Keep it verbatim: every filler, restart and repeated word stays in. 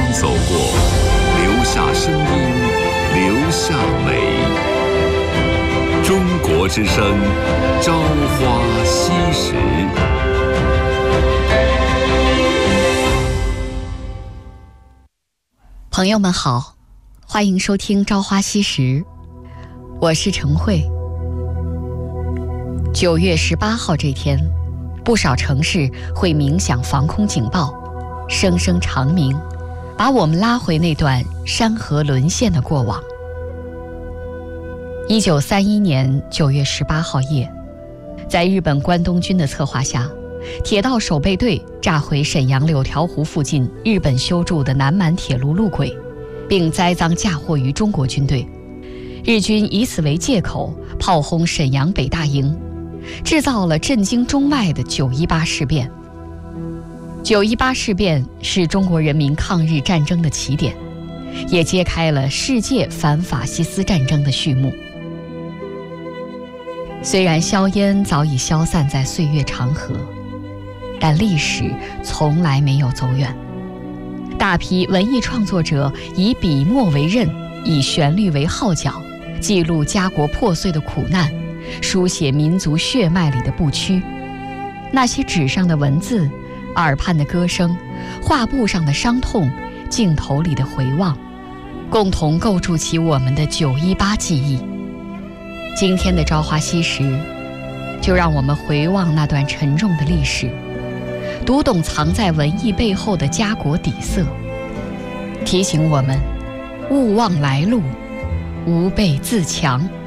光走过，留下声音，留下美。中国之声，朝花夕拾。 朋友们好，欢迎收听《朝花夕拾》，我是程慧。九月十八号这天，不少城市会鸣响防空警报，声声长鸣，把我们拉回那段山河沦陷的过往。一九三一年九月十八号夜，在日本关东军的策划下，铁道守备队炸毁沈阳柳条湖附近日本修筑的南满铁路路轨，并栽赃嫁祸于中国军队。日军以此为借口炮轰沈阳北大营，制造了震惊中外的九一八事变。九一八事变是中国人民抗日战争的起点，也揭开了世界反法西斯战争的序幕。虽然硝烟早已消散在岁月长河，但历史从来没有走远。大批文艺创作者以笔墨为刃，以旋律为号角，记录家国破碎的苦难，书写民族血脉里的不屈。那些纸上的文字，耳畔的歌声，画布上的伤痛，镜头里的回望，共同构筑起我们的九一八记忆。今天的朝花夕拾，就让我们回望那段沉重的历史，读懂藏在文艺背后的家国底色，提醒我们勿忘来路，吾辈自强。